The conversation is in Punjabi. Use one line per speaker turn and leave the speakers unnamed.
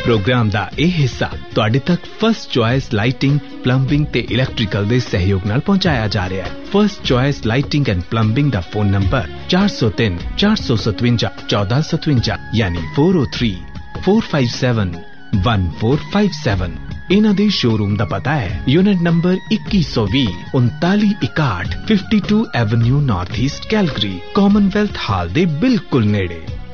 प्रोग्राम दा ਇਹ ਹਿੱਸਾ ਤੁਹਾਡੇ ਤੱਕ ਫਸਟ ਚੁਆਇਸ ਲਾਈਟਿੰਗ, ਪਲੰਬਿੰਗ ਤੇ ਇਲੈਕਟ੍ਰੀਕਲ ਦੇ ਸਹਿਯੋਗ ਨਾਲ ਪਹੁੰਚਾਇਆ ਜਾ ਰਿਹਾ ਹੈ। First choice lighting and plumbing the phone number 403 457 1457 ਯਾਨੀ 403 457 1457। ਇਹਨਾਂ ਦੇ ਸ਼ੋਰੂਮ ਦਾ ਪਤਾ ਹੈ unit number 2120 3961 52 avenue north East Calgary, Commonwealth ਹਾਲ ਦੇ ਬਿਲਕੁਲ ਨੇੜੇ।